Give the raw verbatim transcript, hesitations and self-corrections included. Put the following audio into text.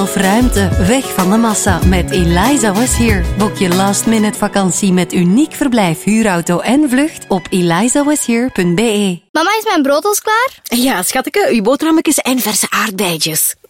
Of ruimte, weg van de massa met Eliza Was Here. Boek je last minute vakantie met uniek verblijf, huurauto en vlucht op eliza was here punt b e. Mama, is mijn brood al klaar? Ja, schatteke, uw boterhammetjes en verse aardbeidjes.